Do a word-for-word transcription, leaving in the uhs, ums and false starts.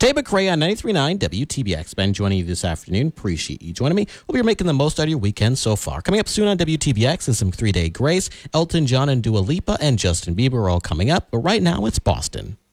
Jay McRae on ninety-three point nine W T B X. Ben joining you this afternoon. Appreciate you joining me. Hope you're making the most out of your weekend so far. Coming up soon on W T B X is some Three Day Grace. Elton John and Dua Lipa and Justin Bieber are all coming up. But right now, it's Boston.